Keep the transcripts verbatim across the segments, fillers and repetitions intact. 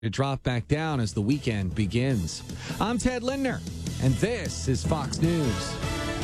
To drop back down as the weekend begins. I'm Ted Lindner, and this is Fox News.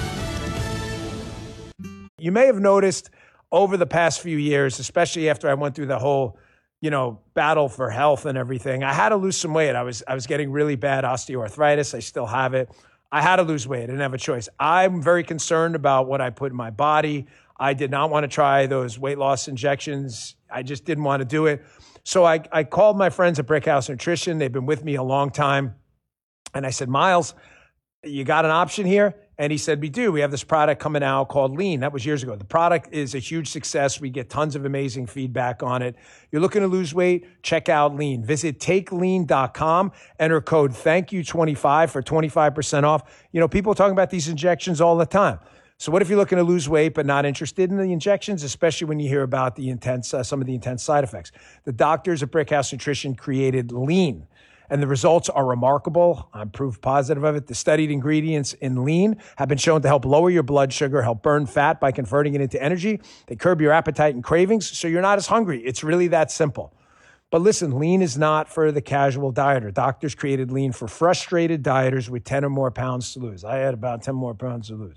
You may have noticed over the past few years, especially after I went through the whole, you know, battle for health and everything, I had to lose some weight. I was I was getting really bad osteoarthritis. I still have it. I had to lose weight. I didn't have a choice. I'm very concerned about what I put in my body. I did not want to try those weight loss injections. I just didn't want to do it. So I, I called my friends at Brickhouse Nutrition. They've been with me a long time. And I said, Miles, you got an option here? And he said, we do. We have this product coming out called Lean. That was years ago. The product is a huge success. We get tons of amazing feedback on it. You're looking to lose weight? Check out Lean. Visit take lean dot com. Enter code thank you twenty-five for twenty-five percent off. You know, people are talking about these injections all the time. So what if you're looking to lose weight but not interested in the injections, especially when you hear about the intense, uh, some of the intense side effects? The doctors at Brickhouse Nutrition created Lean, and the results are remarkable. I'm proof positive of it. The studied ingredients in Lean have been shown to help lower your blood sugar, help burn fat by converting it into energy. They curb your appetite and cravings, so you're not as hungry. It's really that simple. But listen, Lean is not for the casual dieter. Doctors created Lean for frustrated dieters with ten or more pounds to lose. I had about ten more pounds to lose.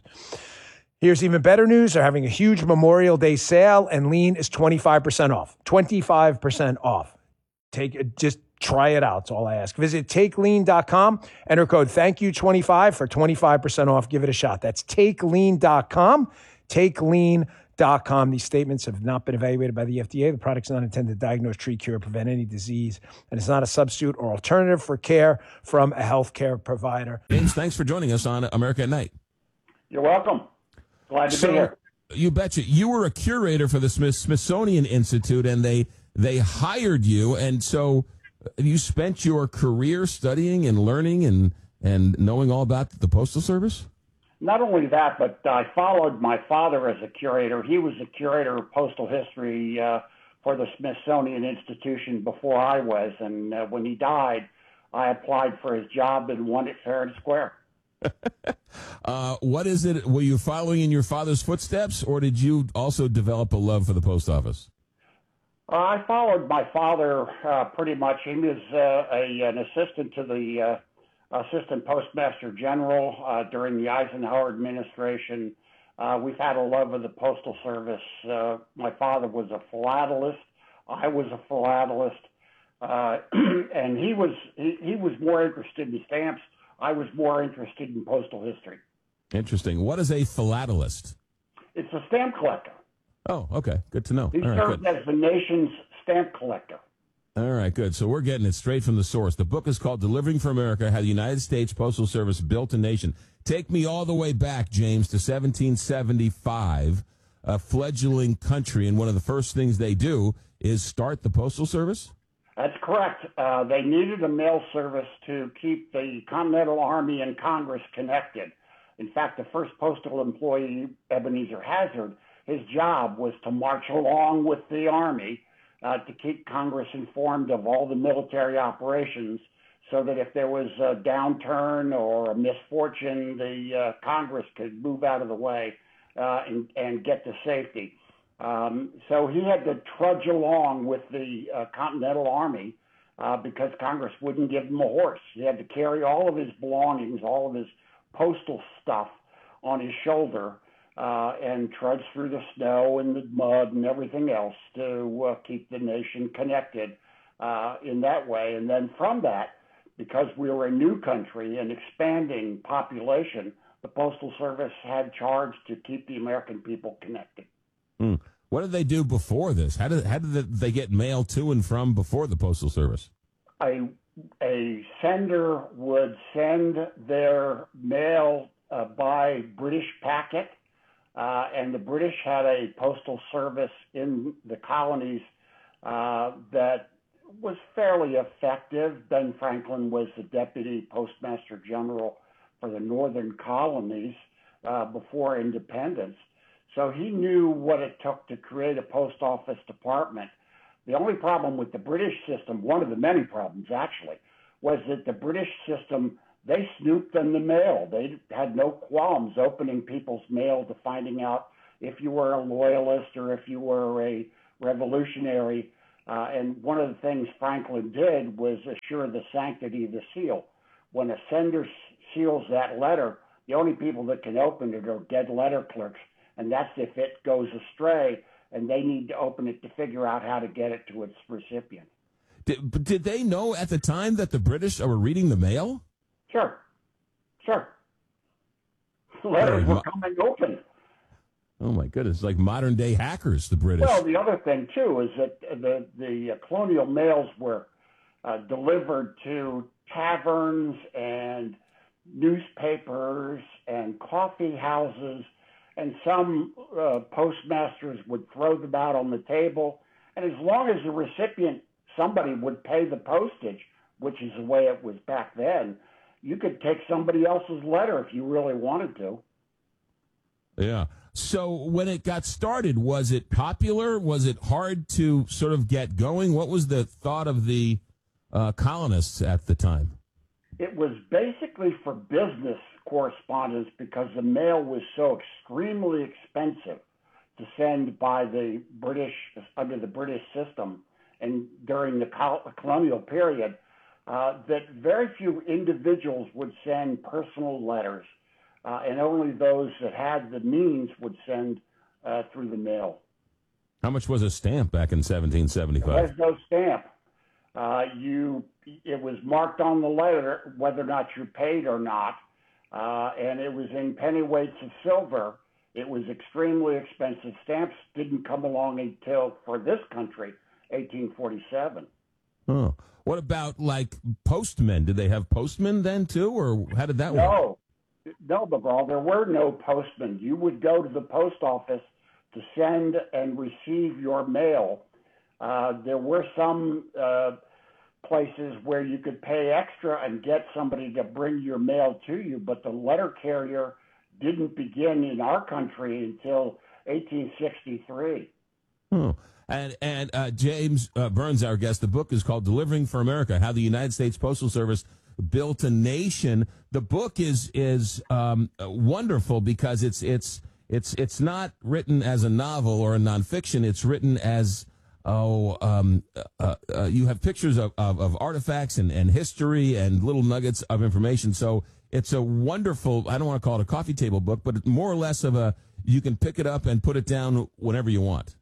Here's even better news. They're having a huge Memorial Day sale, and Lean is twenty-five percent off. twenty-five percent off. Take just try it out. That's all I ask. Visit take lean dot com. Enter code thank you twenty-five for twenty-five percent off. Give it a shot. That's take lean dot com. take lean dot com. These statements have not been evaluated by the F D A. The product's not intended to diagnose, treat, cure, or prevent any disease, and it's not a substitute or alternative for care from a healthcare provider. James, thanks for joining us on America at Night. You're welcome. Glad to so, be here. You betcha. You were a curator for the Smith- Smithsonian Institute, and they they hired you. And so you spent your career studying and learning and, and knowing all about the Postal Service? Not only that, but I followed my father as a curator. He was a curator of postal history uh, for the Smithsonian Institution before I was. And uh, when he died, I applied for his job and won it fair and square. uh, what is it? Were you following in your father's footsteps, or did you also develop a love for the post office? Uh, I followed my father uh, pretty much. He was uh, a, an assistant to the uh, assistant postmaster general uh, during the Eisenhower administration. Uh, we've had a love of the postal service. Uh, my father was a philatelist. I was a philatelist, uh, and he was he, he was more interested in stamps. I was more interested in postal history. Interesting. What is a philatelist? It's a stamp collector. Oh, okay. Good to know. He All right, served good. as the nation's stamp collector. All right, good. So we're getting it straight from the source. The book is called Delivering for America, How the United States Postal Service Built a Nation. Take me all the way back, James, to seventeen seventy-five, a fledgling country, and one of the first things they do is start the Postal Service? That's correct. Uh, they needed a mail service to keep the Continental Army and Congress connected. In fact, the first postal employee, Ebenezer Hazard, his job was to march along with the Army uh, to keep Congress informed of all the military operations so that if there was a downturn or a misfortune, the uh, Congress could move out of the way uh, and, and get to safety. Um, so he had to trudge along with the uh, Continental Army uh, because Congress wouldn't give him a horse. He had to carry all of his belongings, all of his postal stuff on his shoulder uh, and trudge through the snow and the mud and everything else to uh, keep the nation connected uh, in that way. And then from that, because we were a new country and expanding population, the Postal Service had charge to keep the American people connected. Hmm. What did they do before this? How did how did they get mail to and from before the Postal Service? A a sender would send their mail uh, by British packet, uh, and the British had a postal service in the colonies uh, that was fairly effective. Ben Franklin was the deputy postmaster general for the northern colonies uh, before independence. So he knew what it took to create a post office department. The only problem with the British system, one of the many problems actually, was that the British system, they snooped in the mail. They had no qualms opening people's mail to finding out if you were a loyalist or if you were a revolutionary. Uh, and one of the things Franklin did was assure the sanctity of the seal. When a sender seals that letter, the only people that can open it are dead letter clerks, and that's if it goes astray, and they need to open it to figure out how to get it to its recipient. Did, but did they know at the time that the British were reading the mail? Sure. Sure. Letters were coming open. Oh, my goodness. Like modern-day hackers, the British. Well, the other thing, too, is that the, the uh, colonial mails were uh, delivered to taverns and newspapers and coffee houses, and some uh, postmasters would throw them out on the table. And as long as the recipient, somebody would pay the postage, which is the way it was back then, you could take somebody else's letter if you really wanted to. Yeah. So when it got started, was it popular? Was it hard to sort of get going? What was the thought of the uh, colonists at the time? It was basically for business correspondence because the mail was so extremely expensive to send by the British, under the British system and during the colonial period, uh, that very few individuals would send personal letters, uh, and only those that had the means would send uh, through the mail. How much was a stamp back in seventeen seventy-five? There's no stamp. Uh, you, it was marked on the letter whether or not you paid or not, uh, and it was in pennyweights of silver. It was extremely expensive. Stamps didn't come along until, for this country, eighteen forty-seven. Oh. What about, like, postmen? Did they have postmen then, too, or how did that no. work? No, McGraw, there were no postmen. You would go to the post office to send and receive your mail. Uh, there were some uh, places where you could pay extra and get somebody to bring your mail to you, but the letter carrier didn't begin in our country until eighteen sixty-three. Oh. And, and uh, James uh, Burns, our guest, the book is called Delivering for America, How the United States Postal Service Built a Nation. The book is is um, wonderful because it's it's it's it's not written as a novel or a nonfiction. It's written as oh um, uh, uh, you have pictures of, of, of artifacts and, and history and little nuggets of information. So it's a wonderful, I don't want to call it a coffee table book, but more or less of a, you can pick it up and put it down whenever you want.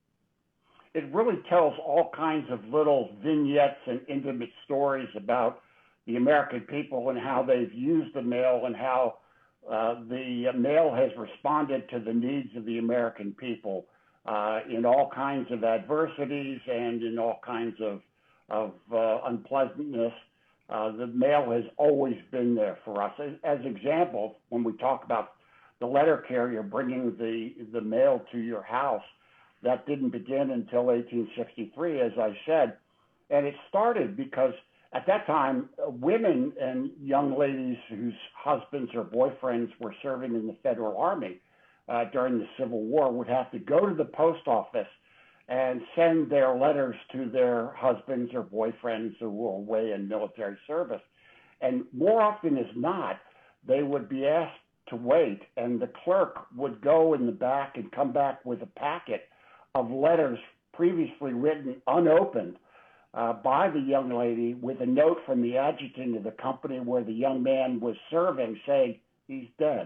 It really tells all kinds of little vignettes and intimate stories about the American people and how they've used the mail and how uh, the mail has responded to the needs of the American people uh, in all kinds of adversities and in all kinds of, of uh, unpleasantness. Uh, the mail has always been there for us. As, as example, when we talk about the letter carrier bringing the, the mail to your house, that didn't begin until eighteen sixty-three, as I said. And it started because at that time, women and young ladies whose husbands or boyfriends were serving in the Federal Army uh, during the Civil War would have to go to the post office and send their letters to their husbands or boyfriends who were away in military service. And more often as not, they would be asked to wait, and the clerk would go in the back and come back with a packet of letters previously written unopened uh, by the young lady with a note from the adjutant of the company where the young man was serving saying he's dead.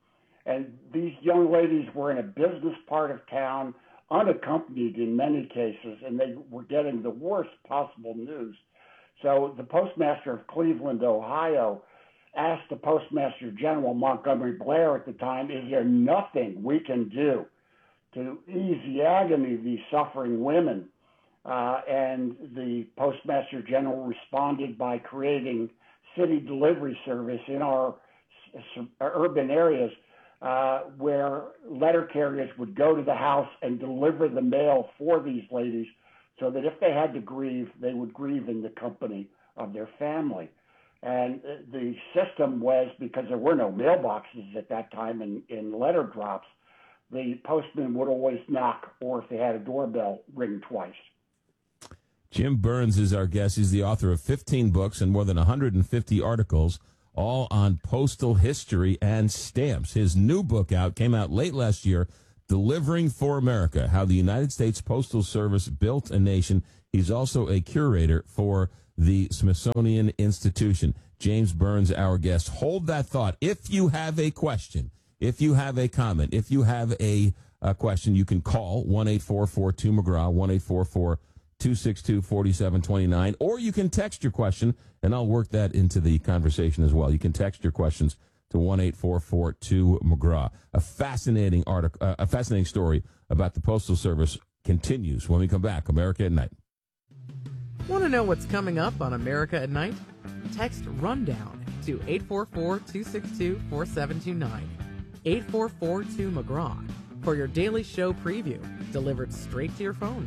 And these young ladies were in a business part of town, unaccompanied in many cases, and they were getting the worst possible news. So the postmaster of Cleveland, Ohio, asked the Postmaster General Montgomery Blair at the time, is there nothing we can do to ease the agony of these suffering women? Uh, and the Postmaster General responded by creating city delivery service in our s- urban areas uh, where letter carriers would go to the house and deliver the mail for these ladies so that if they had to grieve, they would grieve in the company of their family. And the system was, because there were no mailboxes at that time in, in letter drops, the postman would always knock, or if they had a doorbell, ring twice. Jim Burns is our guest. He's the author of fifteen books and more than one hundred fifty articles, all on postal history and stamps. His new book out came out late last year, Delivering for America, How the United States Postal Service Built a Nation. He's also a curator for the Smithsonian Institution. James Burns, our guest. Hold that thought. If you have a question, if you have a comment, if you have a, a question, you can call one eight four four two McGraw, one eight four four two six two four seven two nine, or you can text your question, and I'll work that into the conversation as well. You can text your questions to one eight four four two McGraw. A fascinating article, uh, a fascinating story about the Postal Service continues when we come back. America at Night. Want to know what's coming up on America at Night? Text RUNDOWN to eight four four two six two four seven two nine, eight four four two McGraw, for your daily show preview, delivered straight to your phone.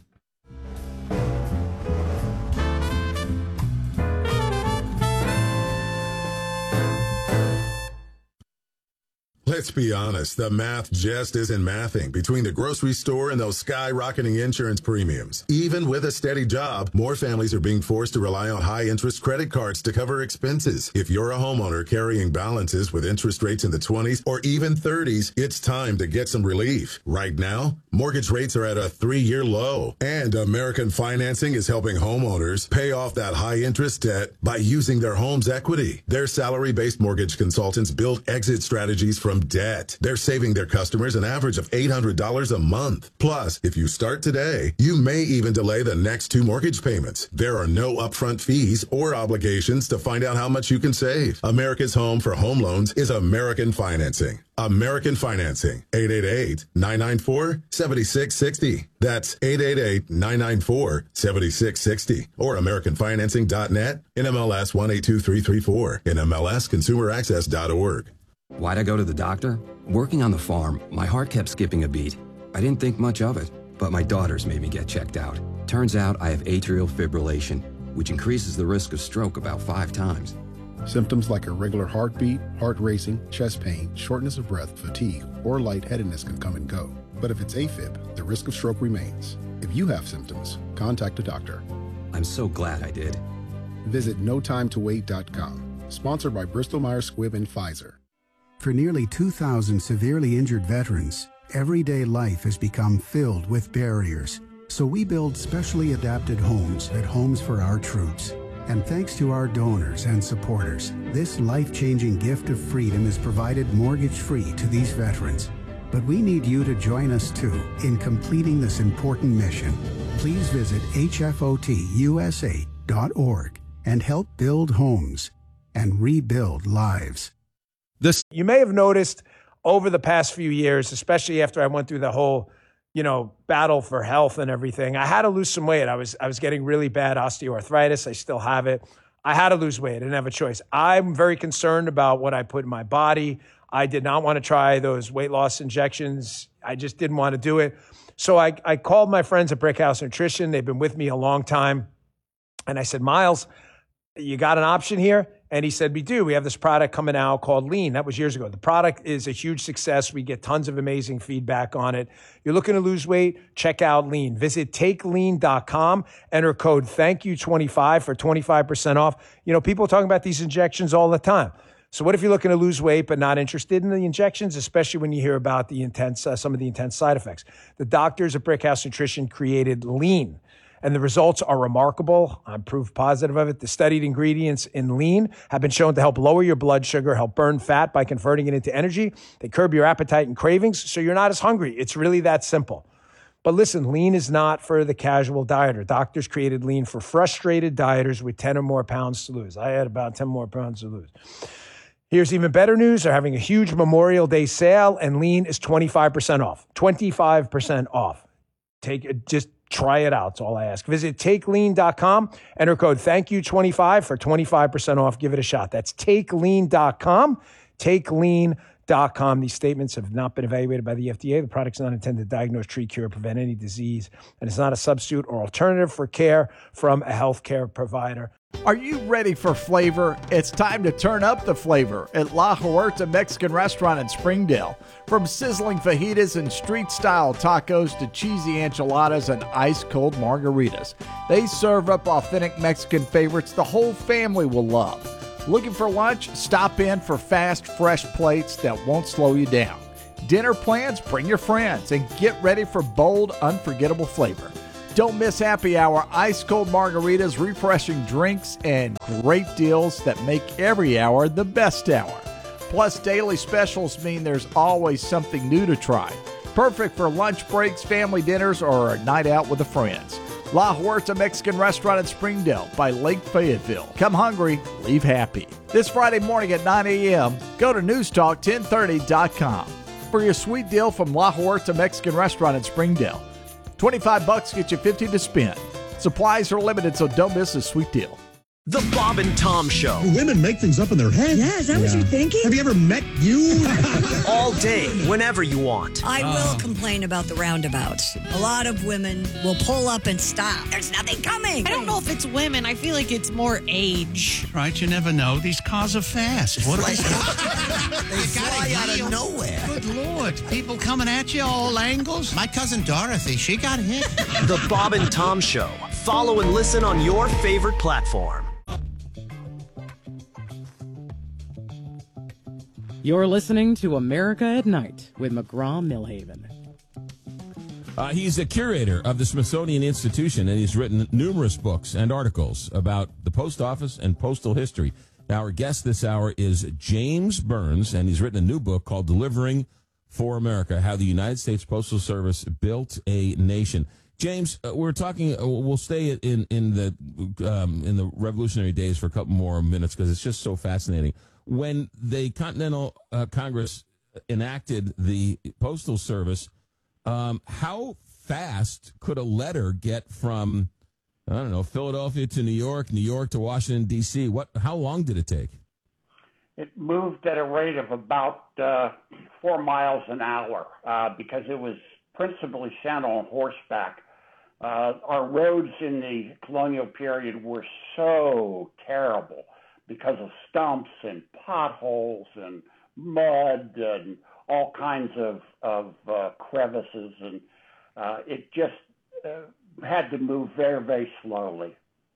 Let's be honest, the math just isn't mathing between the grocery store and those skyrocketing insurance premiums. Even with a steady job, more families are being forced to rely on high-interest credit cards to cover expenses. If you're a homeowner carrying balances with interest rates in the twenties or even thirties, it's time to get some relief. Right now, mortgage rates are at a three-year low, and American Financing is helping homeowners pay off that high-interest debt by using their home's equity. Their salary-based mortgage consultants build exit strategies from debt. They're saving their customers an average of eight hundred dollars a month. Plus, if you start today, you may even delay the next two mortgage payments. There are no upfront fees or obligations to find out how much you can save. America's home for home loans is American Financing. American Financing, eight eight eight, nine nine four, seven six six zero. That's eight eight eight, nine nine four, seven six six zero. Or American Financing dot net, N M L S one eight two three three four, N M L S consumer access dot org. Why'd I go to the doctor? Working on the farm, my heart kept skipping a beat. I didn't think much of it, but my daughters made me get checked out. Turns out I have atrial fibrillation, which increases the risk of stroke about five times. Symptoms like irregular heartbeat, heart racing, chest pain, shortness of breath, fatigue, or lightheadedness can come and go. But if it's AFib, the risk of stroke remains. If you have symptoms, contact a doctor. I'm so glad I did. Visit no time to wait dot com. Sponsored by Bristol Myers Squibb and Pfizer. For nearly two thousand severely injured veterans, everyday life has become filled with barriers. So we build specially adapted homes at Homes for Our Troops. And thanks to our donors and supporters, this life-changing gift of freedom is provided mortgage-free to these veterans. But we need you to join us too in completing this important mission. Please visit H F O T U S A dot org and help build homes and rebuild lives. This you may have noticed over the past few years, especially after I went through the whole, you know, battle for health and everything. I had to lose some weight. I was I was getting really bad osteoarthritis. I still have it. I had to lose weight. I didn't have a choice. I'm very concerned about what I put in my body. I did not want to try those weight loss injections. I just didn't want to do it. So I, I called my friends at Brickhouse Nutrition. They've been with me a long time. And I said, Miles, you got an option here? And he said, we do. We have this product coming out called Lean. That was years ago. The product is a huge success. We get tons of amazing feedback on it. You're looking to lose weight? Check out Lean. Visit take lean dot com. Enter code thank you twenty-five for twenty-five percent off. You know, people are talking about these injections all the time. So what if you're looking to lose weight but not interested in the injections, especially when you hear about the intense, uh, some of the intense side effects? The doctors at Brickhouse Nutrition created Lean. And the results are remarkable. I'm proof positive of it. The studied ingredients in Lean have been shown to help lower your blood sugar, help burn fat by converting it into energy. They curb your appetite and cravings, so you're not as hungry. It's really that simple. But listen, Lean is not for the casual dieter. Doctors created Lean for frustrated dieters with ten or more pounds to lose. I had about ten more pounds to lose. Here's even better news. They're having a huge Memorial Day sale, and Lean is twenty-five percent off. twenty-five percent off. Take it, just try it out. That's all I ask. Visit take lean dot com. Enter code thank you twenty-five for twenty-five percent off. Give it a shot. That's take lean dot com. take lean dot com. These statements have not been evaluated by the F D A. The product's not intended to diagnose, treat, cure, prevent any disease, and it's not a substitute or alternative for care from a healthcare provider. Are you ready for flavor? It's time to turn up the flavor at La Huerta Mexican Restaurant in Springdale. From sizzling fajitas and street-style tacos to cheesy enchiladas and ice-cold margaritas, they serve up authentic Mexican favorites the whole family will love. Looking for lunch? Stop in for fast, fresh plates that won't slow you down. Dinner plans? Bring your friends and get ready for bold, unforgettable flavor. Don't miss happy hour, ice cold margaritas, refreshing drinks, and great deals that make every hour the best hour. Plus, daily specials mean there's always something new to try. Perfect for lunch breaks, family dinners, or a night out with the friends. La Huerta Mexican Restaurant in Springdale by Lake Fayetteville. Come hungry, leave happy. This Friday morning at nine a.m., go to news talk ten thirty dot com for your sweet deal from La Huerta Mexican Restaurant in Springdale. twenty-five bucks get you fifty to spend. Supplies are limited, so don't miss this sweet deal. The Bob and Tom Show. Do women make things up in their head? Yeah, is that yeah. what you're thinking? Have you ever met you? All day, whenever you want. I uh. will complain about the roundabouts. A lot of women will pull up and stop. There's nothing coming. I don't know if it's women. I feel like it's more age. Right, you never know. These cars are fast. What are they? They fly out of nowhere. Good Lord. People coming at you all angles. My cousin Dorothy, she got hit. The Bob and Tom Show. Follow and listen on your favorite platform. You're listening to America at Night with McGraw-Milhaven. Uh, he's a curator of the Smithsonian Institution, and he's written numerous books and articles about the post office and postal history. Now, our guest this hour is James Burns, and he's written a new book called Delivering for America, How the United States Postal Service Built a Nation. James, uh, we're talking, uh, we'll stay in, in, the, um, in the revolutionary days for a couple more minutes because it's just so fascinating. When the Continental uh, Congress enacted the Postal Service, um, how fast could a letter get from, I don't know, Philadelphia to New York, New York to Washington, D C? What? How long did it take? It moved at a rate of about uh, four miles an hour uh, because it was principally sent on horseback. Uh, our roads in the colonial period were so terrible because of stumps and potholes and mud and all kinds of, of uh, crevices. And uh, it just uh, had to move very, very slowly.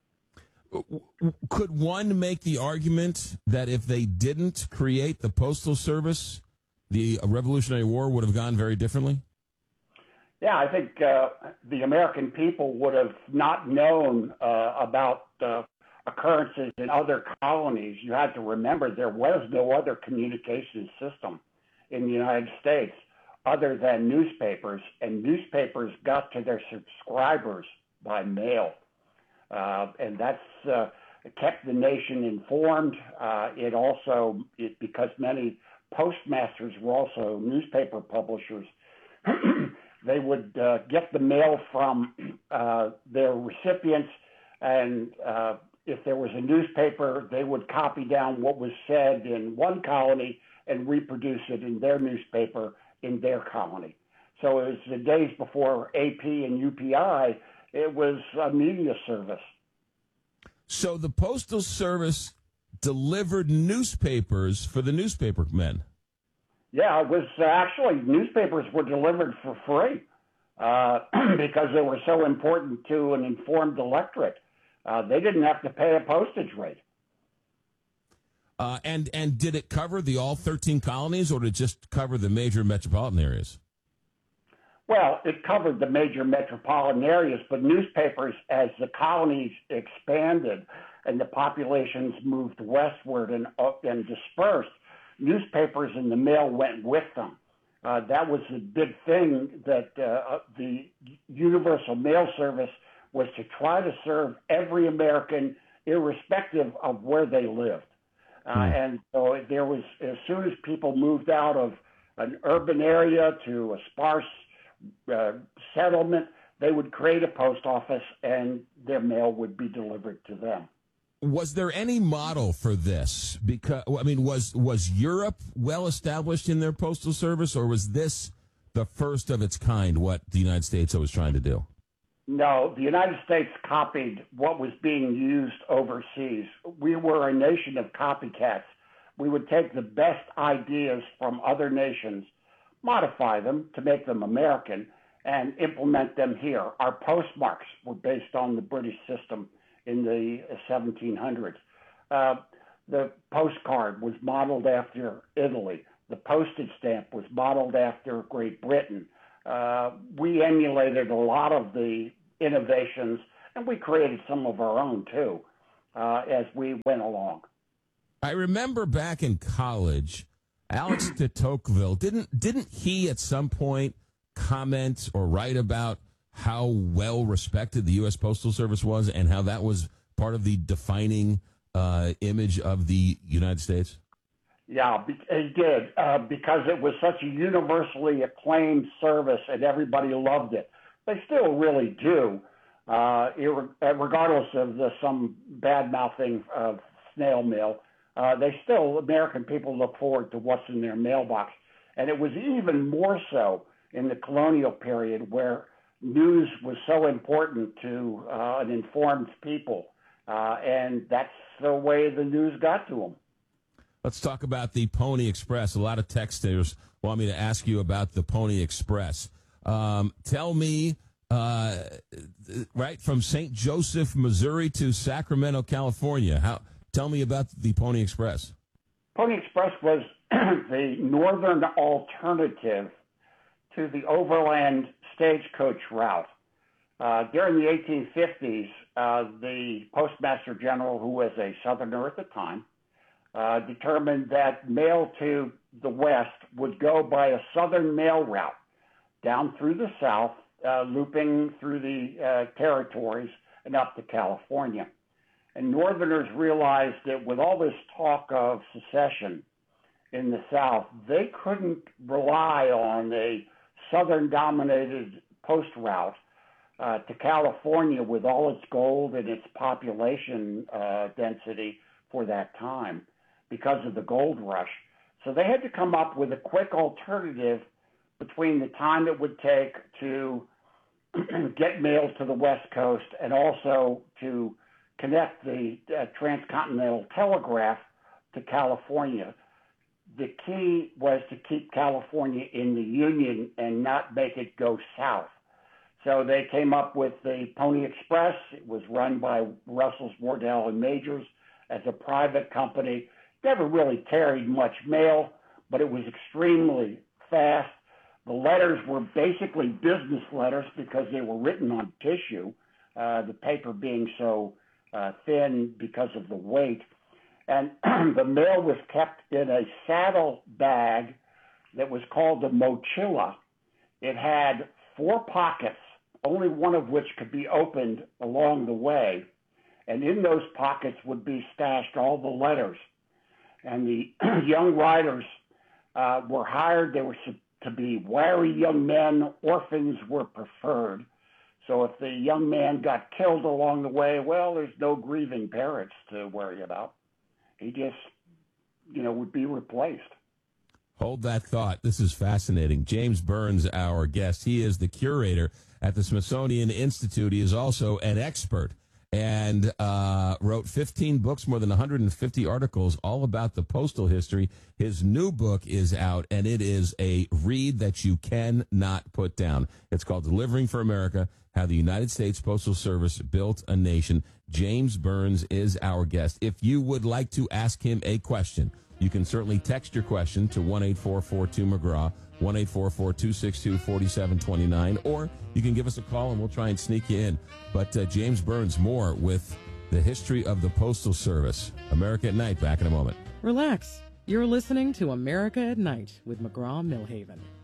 Could one make the argument that if they didn't create the Postal Service, the Revolutionary War would have gone very differently? Yeah, I think uh, the American people would have not known uh, about uh, occurrences in other colonies. You had to remember there was no other communication system in the United States other than newspapers, and newspapers got to their subscribers by mail. Uh, and that's uh, kept the nation informed. Uh, it also, it, because many postmasters were also newspaper publishers, they would uh, get the mail from uh, their recipients, and uh, if there was a newspaper, they would copy down what was said in one colony and reproduce it in their newspaper in their colony. So it was the days before A P and U P I, it was a media service. So the Postal Service delivered newspapers for the newspaper men. Yeah, it was uh, actually newspapers were delivered for free uh, because they were so important to an informed electorate. Uh, they didn't have to pay a postage rate. Uh, and and did it cover the all thirteen colonies, or did it just cover the major metropolitan areas? Well, it covered the major metropolitan areas, but newspapers, as the colonies expanded and the populations moved westward and up and dispersed, newspapers and the mail went with them. Uh, that was the big thing, that uh, the Universal Mail Service was to try to serve every American, irrespective of where they lived. Uh, mm. And so there was, as soon as people moved out of an urban area to a sparse uh, settlement, they would create a post office and their mail would be delivered to them. Was there any model for this? Because I mean, was was Europe well established in their postal service, or was this the first of its kind? What the United States was trying to do? No, the United States copied what was being used overseas. We were a nation of copycats. We would take the best ideas from other nations, modify them to make them American, and implement them here. Our postmarks were based on the British system in the seventeen hundreds. Uh, the postcard was modeled after Italy. The postage stamp was modeled after Great Britain. Uh, we emulated a lot of the innovations, and we created some of our own too uh, as we went along. I remember back in college, Alex de Tocqueville, didn't didn't he at some point comment or write about how well respected the U S Postal Service was and how that was part of the defining uh, image of the United States? Yeah, he did, uh, because it was such a universally acclaimed service and everybody loved it. They still really do, uh, regardless of the, some bad-mouthing of snail mail. Uh, they still, American people look forward to what's in their mailbox. And it was even more so in the colonial period where news was so important to uh, an informed people. Uh, and that's the way the news got to them. Let's talk about the Pony Express. A lot of texters want me to ask you about the Pony Express. Um, tell me, uh, right, from Saint Joseph, Missouri to Sacramento, California, how... Tell me about the Pony Express. Pony Express was the northern alternative to the overland stagecoach route. Uh, during the eighteen fifties, uh, the Postmaster General, who was a Southerner at the time, uh, determined that mail to the West would go by a southern mail route down through the South, uh, looping through the uh, territories and up to California. And Northerners realized that with all this talk of secession in the South, they couldn't rely on a Southern-dominated post route uh, to California with all its gold and its population uh, density for that time because of the gold rush. So they had to come up with a quick alternative between the time it would take to get mail to the West Coast and also to connect the uh, transcontinental telegraph to California. The key was to keep California in the Union and not make it go south. So they came up with the Pony Express. It was run by Russells, Wardell, and Majors as a private company. Never really carried much mail, but it was extremely fast. The letters were basically business letters because they were written on tissue, uh, the paper being so Uh, thin because of the weight. And the mail was kept in a saddle bag that was called a mochila. It had four pockets, only one of which could be opened along the way. And in those pockets would be stashed all the letters. And the young riders uh, were hired. They were to be wary young men. Orphans were preferred. So if the young man got killed along the way, well, there's no grieving parents to worry about. He just, you know, would be replaced. Hold that thought. This is fascinating. James Burns, our guest. He is the curator at the Smithsonian Institute. He is also an expert and uh, wrote fifteen books, more than one hundred fifty articles, all about the postal history. His new book is out, and it is a read that you cannot put down. It's called Delivering for America, How the United States Postal Service Built a Nation. James Burns is our guest. If you would like to ask him a question, you can certainly text your question to one eight four four two McGraw, one eight four four two six two four seven two nine, or you can give us a call and we'll try and sneak you in. But uh, James Burns, more with the history of the Postal Service. America at Night, back in a moment. Relax. You're listening to America at Night with McGraw Millhaven.